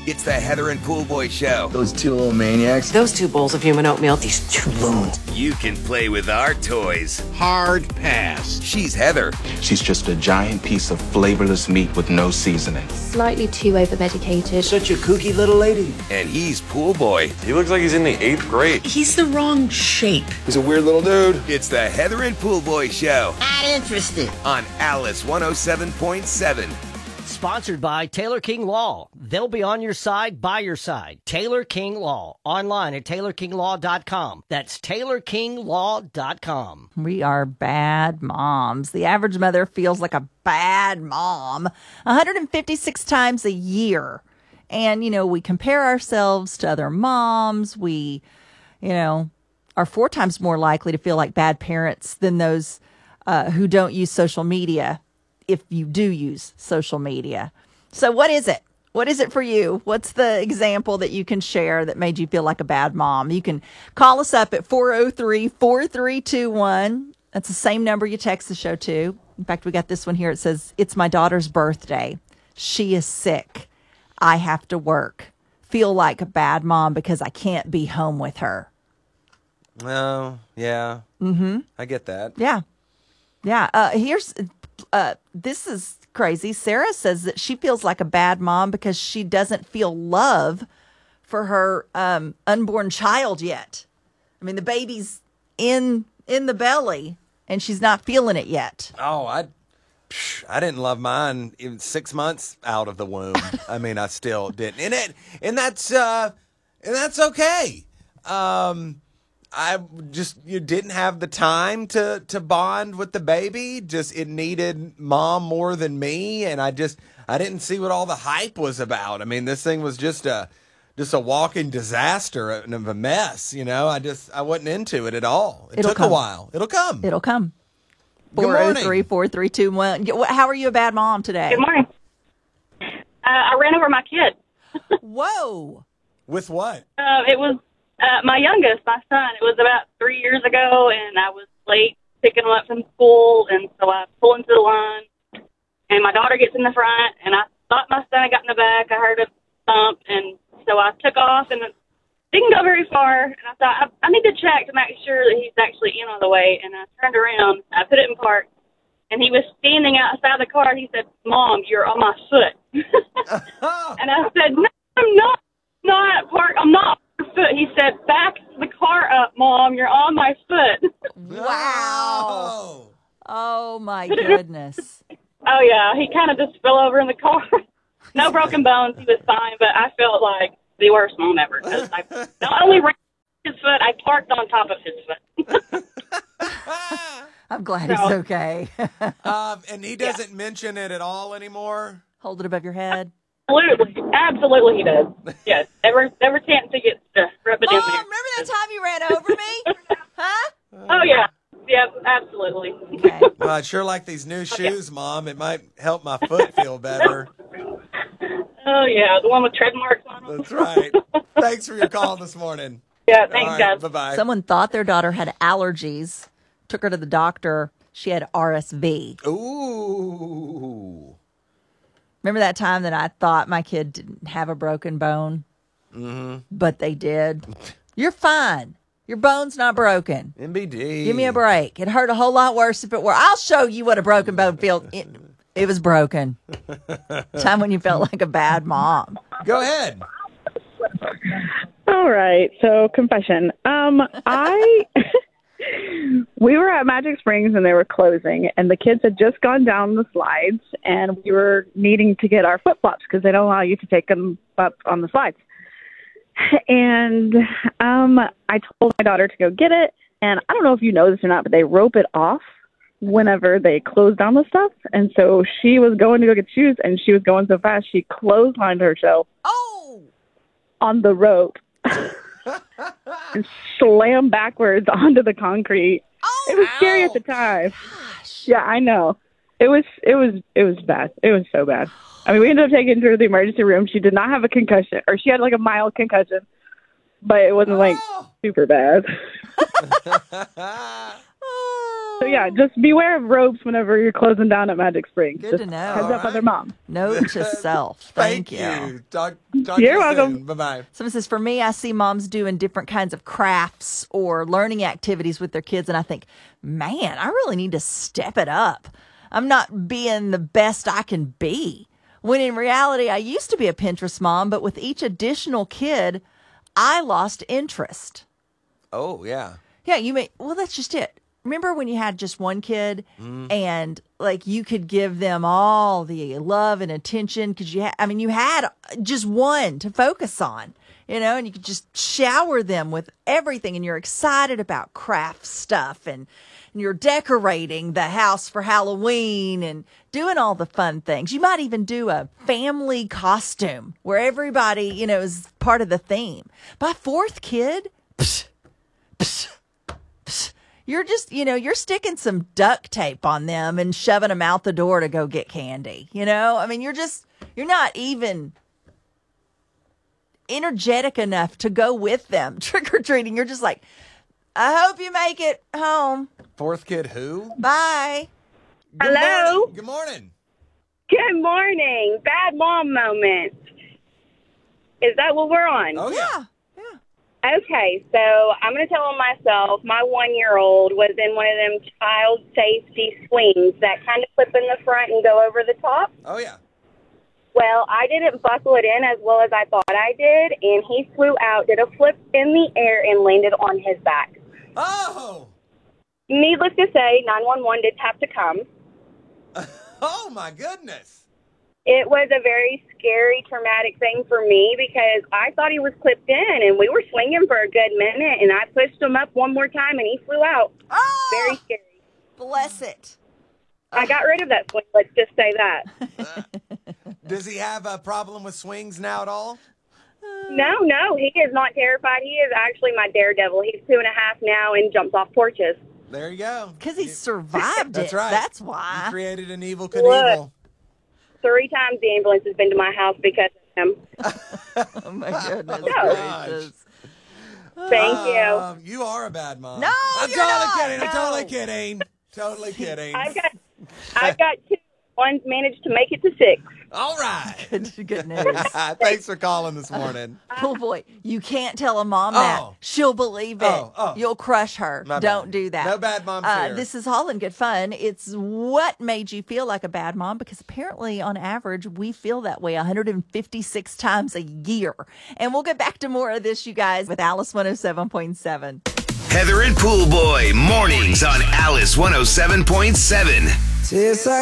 It's the Heather and Poolboy Show. Those two little maniacs. Those 2 bowls of human oatmeal, these 2 loons. You can play with our toys. Hard pass. She's Heather. She's just a giant piece of flavorless meat with no seasoning. Slightly too over-medicated. Such a kooky little lady. And he's Poolboy. He looks like he's in the 8th grade. He's the wrong shape. He's a weird little dude. It's the Heather and Poolboy Show. Not interested. On Alice 107.7. Sponsored by Taylor King Law. They'll be on your side, by your side. Taylor King Law. Online at TaylorKingLaw.com. That's TaylorKingLaw.com. We are bad moms. The average mother feels like a bad mom 156 times a year. And, we compare ourselves to other moms. We, are 4 times more likely to feel like bad parents than those who don't use social media. If you do use social media. So what is it? What is it for you? What's the example that you can share that made you feel like a bad mom? You can call us up at 403-4321. That's the same number you text the show to. In fact, we got this one here. It says, it's my daughter's birthday. She is sick. I have to work. Feel like a bad mom because I can't be home with her. Oh, yeah. Mm-hmm. I get that. Yeah. This is crazy. Sarah says that she feels like a bad mom because she doesn't feel love for her unborn child yet. I mean, the baby's in the belly and she's not feeling it yet. Oh, I didn't love mine even 6 months out of the womb. I mean, I still didn't. And that's okay. You didn't have the time to bond with the baby. Just it needed mom more than me, and I didn't see what all the hype was about. I mean, this thing was just a walking disaster and a mess. I wasn't into it at all. It took a while. It'll come. 403-4321. How are you a bad mom today? Good morning. I ran over my kid. Whoa. With what? It was my youngest, my son. It was about 3 years ago, and I was late picking him up from school, and so I pull into the line, and my daughter gets in the front, and I thought my son got in the back. I heard a thump, and so I took off, and it didn't go very far, and I thought, I need to check to make sure that he's actually in on the way, and I turned around, I put it in park, and he was standing outside the car, and he said, "Mom, you're on my foot." And I said, "No, I'm not. I'm not on your foot." He said, "Back the car up, Mom. You're on my foot." Wow. Oh, my goodness. Oh, yeah. He kind of just fell over in the car. No broken bones. He was fine, but I felt like the worst mom ever. Because I not only ran his foot, I parked on top of his foot. I'm glad he's okay. And he doesn't mention it at all anymore? Hold it above your head. Absolutely he does. Yes, every chance he gets to rub it in there. Remember that time you ran over me? Huh? Oh, yeah. Yep, absolutely. Okay. Well, I'd sure like these new shoes, Mom. It might help my foot feel better. Oh, yeah, the one with tread marks on them. That's right. Thanks for your call this morning. Yeah, thanks, guys. Bye-bye. Someone thought their daughter had allergies, took her to the doctor. She had RSV. Ooh. Remember that time that I thought my kid didn't have a broken bone? Mm-hmm. But they did. You're fine. Your bone's not broken. MBD. Give me a break. It hurt a whole lot worse if it were. I'll show you what a broken bone feels. It was broken. Time when you felt like a bad mom. Go ahead. All right. So confession. We were at Magic Springs and they were closing, and the kids had just gone down the slides, and we were needing to get our flip-flops because they don't allow you to take them up on the slides. And I told my daughter to go get it, and I don't know if you know this or not, but they rope it off whenever they close down the stuff. And so she was going to go get shoes, and she was going so fast, she clotheslined herself on the rope. And slam backwards onto the concrete. It was scary at the time. Gosh. Yeah, I know. It was bad. It was so bad. I mean, we ended up taking her to the emergency room. She did not have a concussion, or she had like a mild concussion, but it wasn't like super bad. So yeah, just beware of ropes whenever you're closing down at Magic Springs. Good just to know. Heads up, other mom. Note to self. Thank you. Talk You're welcome. Bye-bye. Someone says, for me, I see moms doing different kinds of crafts or learning activities with their kids, and I think, man, I really need to step it up. I'm not being the best I can be. When in reality, I used to be a Pinterest mom, but with each additional kid, I lost interest. Oh, yeah. Yeah, well, that's just it. Remember when you had just one kid and like you could give them all the love and attention because you had just one to focus on, and you could just shower them with everything, and you're excited about craft stuff and you're decorating the house for Halloween and doing all the fun things. You might even do a family costume where everybody, is part of the theme. By fourth kid, you're just, you're sticking some duct tape on them and shoving them out the door to go get candy. You're not even energetic enough to go with them trick or treating. You're just like, I hope you make it home. Fourth kid who? Bye. Hello? Good morning. Good morning. Bad mom moment. Is that what we're on? Oh, yeah. Okay, so I'm going to tell on myself. My 1-year-old was in one of them child safety swings that kind of clip in the front and go over the top. Oh, yeah. Well, I didn't buckle it in as well as I thought I did, and he flew out, did a flip in the air, and landed on his back. Oh! Needless to say, 911 did have to come. Oh, my goodness. It was a very scary, traumatic thing for me because I thought he was clipped in, and we were swinging for a good minute, and I pushed him up one more time, and he flew out. Oh! Very scary. Bless it. I got rid of that swing, let's just say that. Does he have a problem with swings now at all? No, he is not terrified. He is actually my daredevil. He's 2.5 now and jumps off porches. There you go. Because he survived it. That's right. That's why. You created an evil Knievel. Look, 3 times the ambulance has been to my house because of him. Oh, my goodness gracious. Thank you. You are a bad mom. No, I'm you're totally not. kidding. I'm No. totally kidding. Totally kidding. I've got 2. One managed to make it to 6. All right. Good news. Thanks for calling this morning. Oh, boy. You can't tell a mom that. She'll believe it. Oh. You'll crush her. My Don't bad. do that. No bad mom fear. This is all in good fun. It's what made you feel like a bad mom, because apparently, on average, we feel that way 156 times a year. And we'll get back to more of this, you guys, with Alice 107.7. Heather and Pool Boy, mornings on Alice 107.7.